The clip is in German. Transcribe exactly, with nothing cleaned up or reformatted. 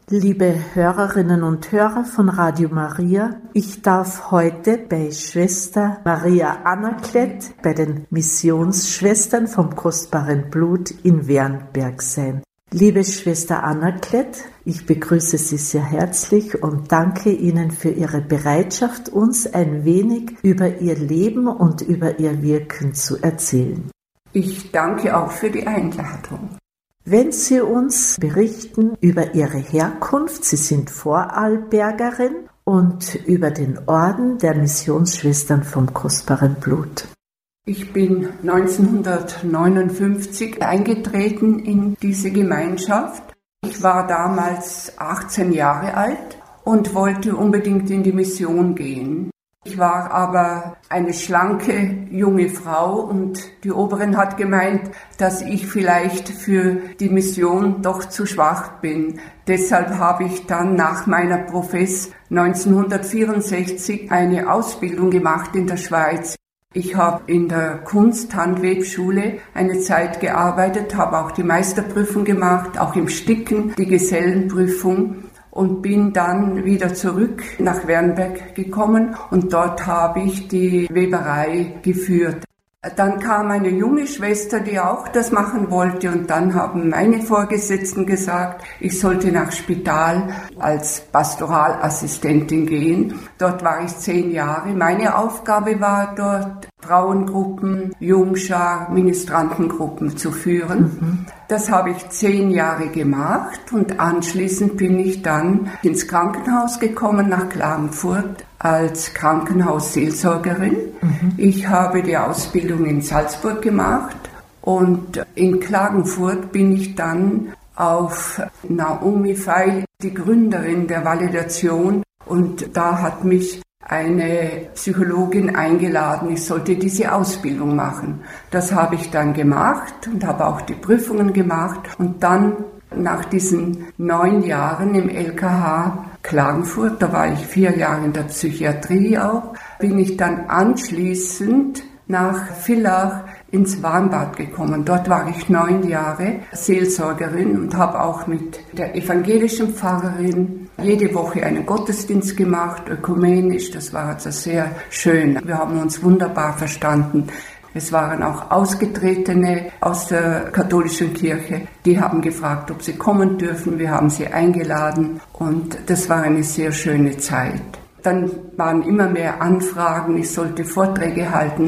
Liebe Hörerinnen und Hörer von Radio Maria, ich darf heute bei Schwester Maria Anaklet, bei den Missionsschwestern vom Kostbaren Blut in Wernberg sein. Liebe Schwester Anaklet, ich begrüße Sie sehr herzlich und danke Ihnen für Ihre Bereitschaft, uns ein wenig über Ihr Leben und über Ihr Wirken zu erzählen. Ich danke auch für die Einladung. Wenn Sie uns berichten über Ihre Herkunft, Sie sind Vorarlbergerin, und über den Orden der Missionsschwestern vom Kostbaren Blut. Ich bin neunzehnhundertneunundfünfzig eingetreten in diese Gemeinschaft. Ich war damals achtzehn Jahre alt und wollte unbedingt in die Mission gehen. Ich war aber eine schlanke junge Frau und die Oberin hat gemeint, dass ich vielleicht für die Mission doch zu schwach bin. Deshalb habe ich dann nach meiner Profess neunzehnhundertvierundsechzig eine Ausbildung gemacht in der Schweiz. Ich habe in der Kunsthandwerkschule eine Zeit gearbeitet, habe auch die Meisterprüfung gemacht, auch im Sticken, die Gesellenprüfung. Und bin dann wieder zurück nach Wernberg gekommen und dort habe ich die Weberei geführt. Dann kam eine junge Schwester, die auch das machen wollte, und dann haben meine Vorgesetzten gesagt, ich sollte nach Spital als Pastoralassistentin gehen. Dort war ich zehn Jahre. Meine Aufgabe war dort, Frauengruppen, Jungschar, Ministrantengruppen zu führen. Mhm. Das habe ich zehn Jahre gemacht und anschließend bin ich dann ins Krankenhaus gekommen, nach Klagenfurt, als Krankenhausseelsorgerin. Mhm. Ich habe die Ausbildung in Salzburg gemacht und in Klagenfurt bin ich dann auf Naomi Feil, die Gründerin der Validation, und da hat mich eine Psychologin eingeladen, ich sollte diese Ausbildung machen. Das habe ich dann gemacht und habe auch die Prüfungen gemacht. Und dann nach diesen neun Jahren im L K H Klagenfurt, da war ich vier Jahre in der Psychiatrie auch, bin ich dann anschließend nach Villach ins Warmbad gekommen. Dort war ich neun Jahre Seelsorgerin und habe auch mit der evangelischen Pfarrerin jede Woche einen Gottesdienst gemacht, ökumenisch. Das war also sehr schön. Wir haben uns wunderbar verstanden. Es waren auch Ausgetretene aus der katholischen Kirche, die haben gefragt, ob sie kommen dürfen. Wir haben sie eingeladen und das war eine sehr schöne Zeit. Dann waren immer mehr Anfragen, ich sollte Vorträge halten.